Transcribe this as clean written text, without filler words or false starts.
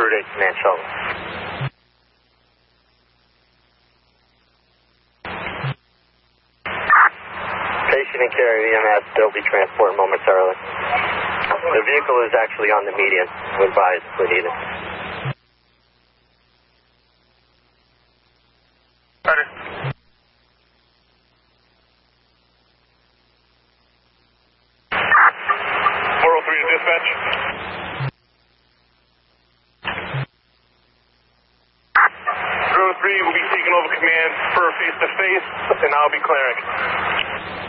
Route 8 command shuttle. Patient and carrier EMS, they'll be transported momentarily. The vehicle is actually on the median. We'll advise if we need it. Roger. 403 to dispatch. 403 will be taking over command for face-to-face, and I'll be clearing.